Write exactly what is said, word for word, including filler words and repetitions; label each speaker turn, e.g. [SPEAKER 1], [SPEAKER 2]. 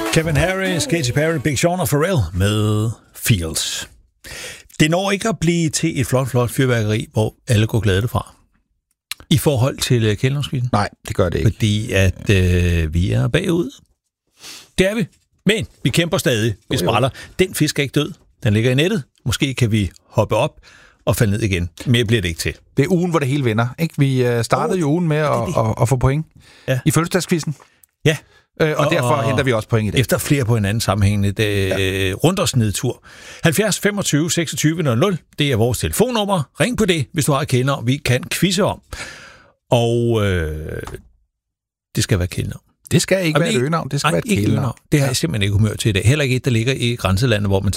[SPEAKER 1] Kevin Harris, Katy Perry, Big Sean og Pharrell med Fields. Det når ikke at blive til et flot, flot fyrværkeri, hvor alle går glade fra. I forhold til kældnerskvisten.
[SPEAKER 2] Nej, det gør det ikke.
[SPEAKER 1] Fordi at øh, vi er bagud. Det er vi. Men vi kæmper stadig. Vi sprætter. Den fisk er ikke død. Den ligger i nettet. Måske kan vi hoppe op og falde ned igen. Mere bliver det ikke til.
[SPEAKER 2] Det er ugen, hvor det hele vender. Ikke? Vi startede oh, jo ugen med at, at, at få point
[SPEAKER 1] ja.
[SPEAKER 2] i fødselsdagskvisten.
[SPEAKER 1] Ja.
[SPEAKER 2] Øh, og, og derfor og henter vi også point i dag.
[SPEAKER 1] Efter flere på hinanden sammenhængende ja. rundt os nedtur. halvfjerds femogtyve seksogtyve nul nul, det er vores telefonnummer. Ring på det, hvis du har kender, vi kan quizze om. Og øh, det skal være kender.
[SPEAKER 2] Det skal ikke og være et øgenavn, det skal
[SPEAKER 1] nej,
[SPEAKER 2] være et kælenavn.
[SPEAKER 1] Det har jeg simpelthen ikke humør til i dag. Heller ikke et, der ligger i grænselandet, hvor man